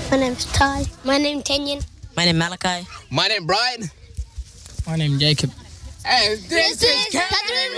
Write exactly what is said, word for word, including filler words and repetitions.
My name's Ty. My name's Kenyon. My name Malachi. My name Brian. My name Jacob. And this, This is Catherine